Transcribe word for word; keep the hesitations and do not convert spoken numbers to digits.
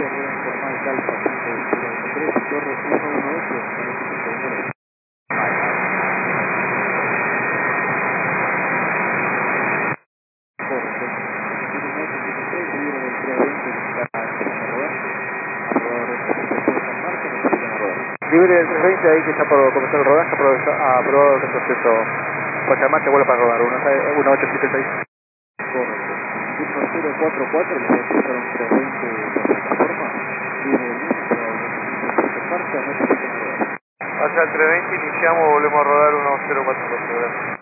veinte, rueda informal Calpa ciento veintitrés, Torre ciento dieciocho, libre el veinte ahí que está por comenzar el rodaje, ha aprobado el proceso. Pues además te vuelve para rodar, uno ocho siete seis. Correcto. uno cero cuatro cuatro, le voy a pasar un trescientos veinte por plataforma. Libre el uno, probablemente en marcha, no se puede rodar. Hacia el trescientos veinte iniciamos, volvemos a rodar uno cero cuatro cuatro.